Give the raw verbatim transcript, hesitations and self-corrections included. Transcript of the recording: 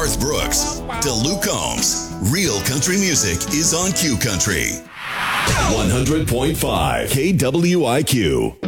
Garth Brooks to Luke Combs. Real country music is on Q Country. one hundred point five K W I Q.